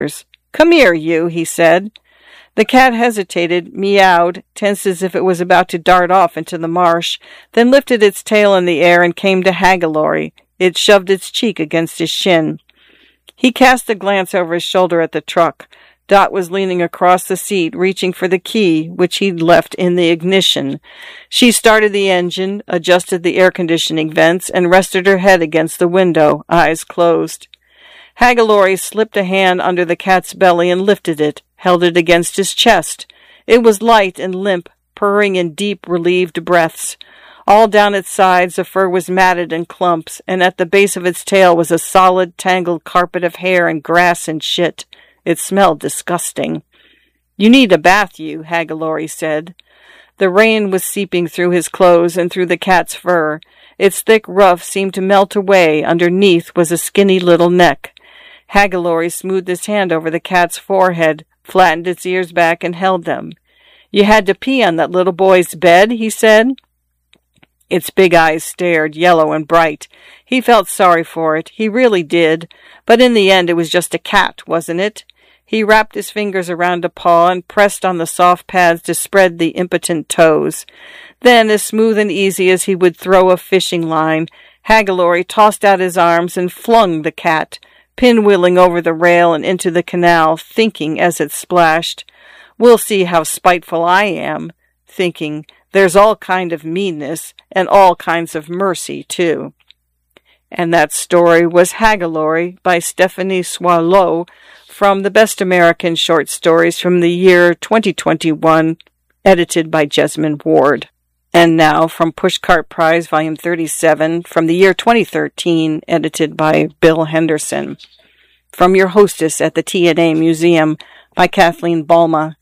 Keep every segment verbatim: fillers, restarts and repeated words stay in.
"Come here, you," he said. The cat hesitated, meowed, tense as if it was about to dart off into the marsh, then lifted its tail in the air and came to Hagalori. It shoved its cheek against his shin. He cast a glance over his shoulder at the truck. Dot was leaning across the seat, reaching for the key, which he'd left in the ignition. She started the engine, adjusted the air conditioning vents, and rested her head against the window, eyes closed. Hagalori slipped a hand under the cat's belly and lifted it, held it against his chest. It was light and limp, purring in deep, relieved breaths. All down its sides the fur was matted in clumps, and at the base of its tail was a solid, tangled carpet of hair and grass and shit. It smelled disgusting. "You need a bath, you," Hagalori said. The rain was seeping through his clothes and through the cat's fur. Its thick ruff seemed to melt away. Underneath was a skinny little neck. Hagalori smoothed his hand over the cat's forehead, flattened its ears back, and held them. "You had to pee on that little boy's bed?" he said. Its big eyes stared, yellow and bright. He felt sorry for it. He really did. But in the end it was just a cat, wasn't it? He wrapped his fingers around a paw and pressed on the soft pads to spread the impotent toes. Then, as smooth and easy as he would throw a fishing line, Hagalori tossed out his arms and flung the cat, pinwheeling over the rail and into the canal, thinking as it splashed, "We'll see how spiteful I am," thinking, "There's all kind of meanness and all kinds of mercy, too." And that story was Hagalori by Stephanie Swallow from the Best American Short Stories from the year twenty twenty-one, edited by Jesmyn Ward. And now from Pushcart Prize, Volume thirty-seven, from the year twenty thirteen, edited by Bill Henderson. From your hostess at the T N A Museum, by Kathleen Balma.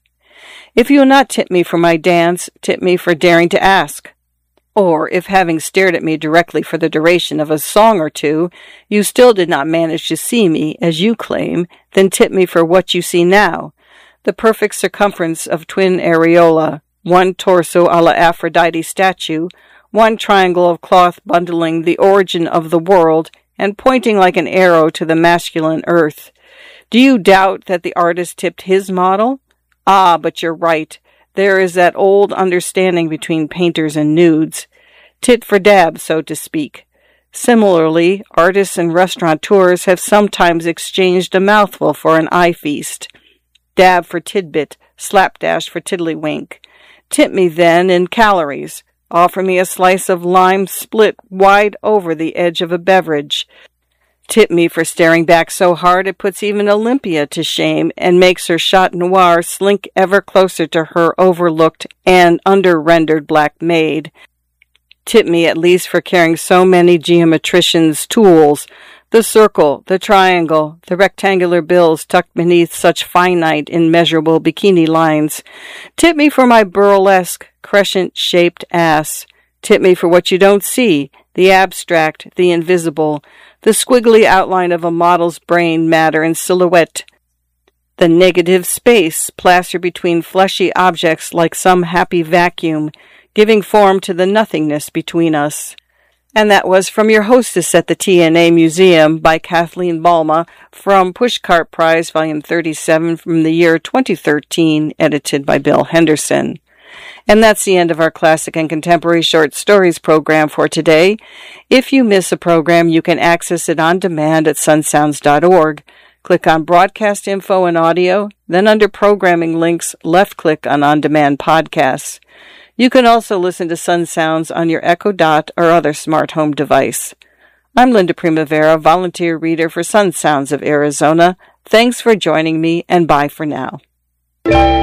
If you will not tip me for my dance, tip me for daring to ask. Or, if having stared at me directly for the duration of a song or two, you still did not manage to see me, as you claim, then tip me for what you see now. The perfect circumference of twin areola, one torso a la Aphrodite statue, one triangle of cloth bundling the origin of the world and pointing like an arrow to the masculine earth. Do you doubt that the artist tipped his model? Ah, but you're right. There is that old understanding between painters and nudes. Tit for dab, so to speak. Similarly, artists and restaurateurs have sometimes exchanged a mouthful for an eye feast. Dab for tidbit, slapdash for tiddlywink. Tip me, then, in calories. Offer me a slice of lime split wide over the edge of a beverage. Tip me for staring back so hard it puts even Olympia to shame and makes her Chat Noir slink ever closer to her overlooked and under-rendered black maid. Tip me at least for carrying so many geometricians' tools, the circle, the triangle, the rectangular bills tucked beneath such finite, immeasurable bikini lines. Tip me for my burlesque, crescent-shaped ass. Tip me for what you don't see, the abstract, the invisible, the squiggly outline of a model's brain matter and silhouette, the negative space plastered between fleshy objects like some happy vacuum, giving form to the nothingness between us. And that was From Your Hostess at the T N A Museum by Kathleen Balma from Pushcart Prize, Volume thirty-seven from the year twenty thirteen, edited by Bill Henderson. And that's the end of our Classic and Contemporary Short Stories program for today. If you miss a program, you can access it on demand at sunsounds dot org. Click on Broadcast Info and Audio, then under Programming Links, left-click on On-Demand Podcasts. You can also listen to Sun Sounds on your Echo Dot or other smart home device. I'm Linda Primavera, volunteer reader for Sun Sounds of Arizona. Thanks for joining me, and bye for now.